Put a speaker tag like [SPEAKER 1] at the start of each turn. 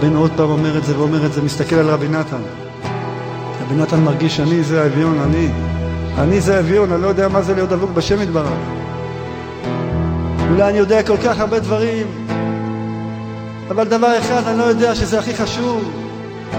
[SPEAKER 1] הבן עוד פעם אומר את זה ואומר את זה, מסתכל על רבי נתן. רבי נתן מרגיש אני זה האביון, אני זה האביון, אני לא יודע מה זה להיות דבוק בשם יתברך. אולי אני יודע כל כך הרבה דברים, אבל דבר אחד אני לא יודע שזה הכי חשוב.